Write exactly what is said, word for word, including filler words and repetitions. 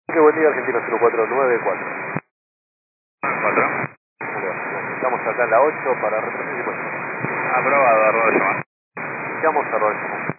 Qué buen día, Argentino cero cuatro nueve cuatro. ¿cuatro? Estamos acá en la ocho para repetir. Aprobado, arroba llamada. Estamos a